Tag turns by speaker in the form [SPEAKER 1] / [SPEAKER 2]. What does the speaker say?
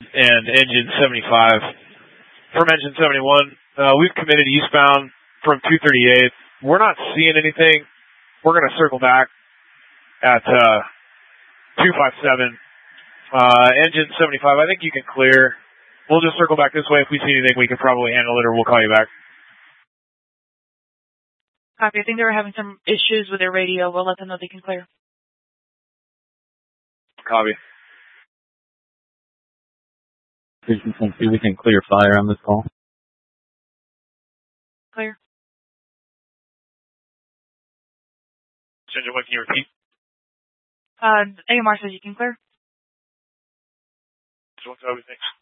[SPEAKER 1] and engine 75. From engine 71, we've committed eastbound from 238. We're not seeing anything. We're going to circle back at 257. Engine 75, I think you can clear. We'll just circle back this way. If we see anything, we can probably handle it, or we'll call you back.
[SPEAKER 2] Copy. I think they were having some issues with their radio. We'll let them know they can clear.
[SPEAKER 1] Copy.
[SPEAKER 3] We can clear fire on this call.
[SPEAKER 2] Clear.
[SPEAKER 1] Ginger, what can you repeat?
[SPEAKER 2] AMR says you can clear.
[SPEAKER 1] What's everything?